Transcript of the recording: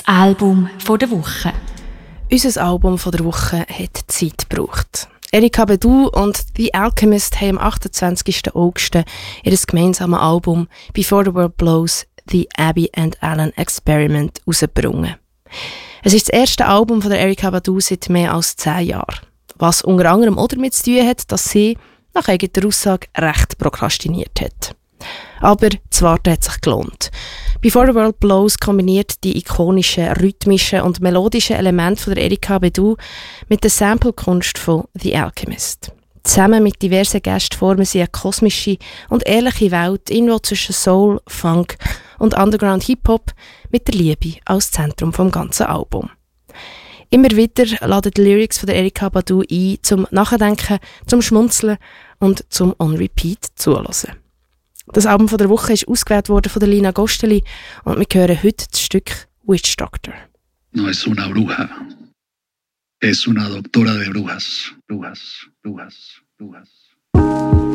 Das Album der Woche. Unser Album der Woche hat Zeit gebraucht. Erykah Badu und The Alchemist haben am 28. August ihr gemeinsames Album «Before the World Blows – The Abby and Alan Experiment» herausgebracht. Es ist das erste Album von der Erykah Badu seit mehr als 10 Jahren. Was unter anderem auch damit zu tun hat, dass sie, nach eigener Aussage, recht prokrastiniert hat. Aber das Warten hat sich gelohnt. «Before the World Blows» kombiniert die ikonischen, rhythmischen und melodischen Elemente von der Erykah Badu mit der Sample-Kunst von «The Alchemist». Zusammen mit diversen Gästen formen sie eine kosmische und ehrliche Welt irgendwo zwischen Soul, Funk und Underground Hip-Hop mit der Liebe als Zentrum vom ganzen Album. Immer wieder laden die Lyrics von der Erykah Badu ein, zum Nachdenken, zum Schmunzeln und zum On-Repeat zuhören. Das Album der Woche ist ausgewählt worden von der Lina Gosteli und wir hören heute das Stück Witch Doctor. No es una bruja, es una doctora de brujas, brujas, brujas, brujas.